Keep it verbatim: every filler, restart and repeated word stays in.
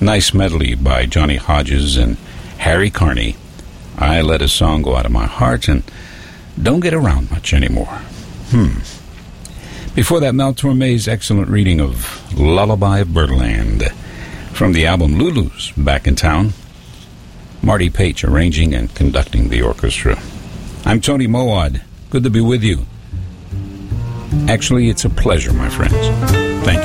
Nice medley by Johnny Hodges and Harry Carney. I let a song go out of my heart and don't get around much anymore. Hmm. Before that, Mel Torme's excellent reading of Lullaby of Birdland from the album Lulu's Back in Town. Marty Page arranging and conducting the orchestra. I'm Tony Mowad. Good to be with you. Actually, it's a pleasure, my friends. Thank you.